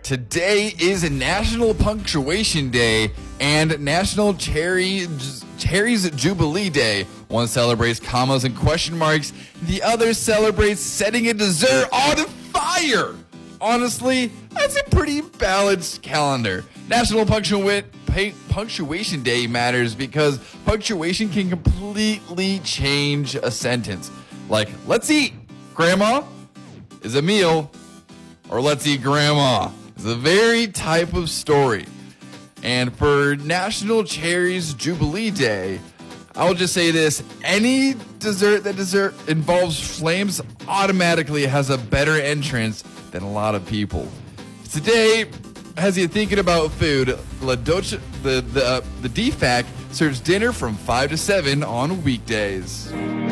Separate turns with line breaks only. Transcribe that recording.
Today is National Punctuation Day and National Cherries Jubilee Day. One celebrates commas and question marks. The other celebrates setting a dessert on fire. Honestly, that's a pretty balanced calendar. National Punctuation Day matters because punctuation can completely change a sentence. Like, let's eat, Grandma, is a meal, or let's eat, Grandma, is a very type of story. And for National Cherries Jubilee Day, I will just say this: any dessert involves flames automatically has a better entrance than a lot of people. Today, as you're thinking about food, La Dolce, the DFAC serves dinner from 5 to 7 on weekdays.